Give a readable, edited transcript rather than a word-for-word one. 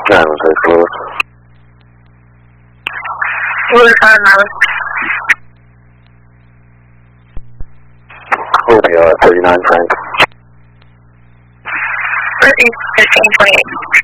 Diamond, close. Louis Arnold. Romeo at 39 Frank. 1528.